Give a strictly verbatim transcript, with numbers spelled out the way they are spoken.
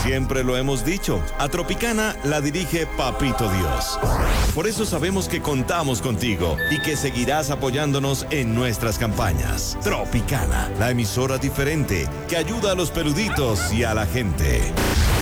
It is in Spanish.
Siempre lo hemos dicho, a Tropicana la dirige Papito Dios. Por eso sabemos que contamos contigo y que seguirás apoyándonos en nuestras campañas. Tropicana, la emisora diferente que ayuda a los peluditos y a la gente.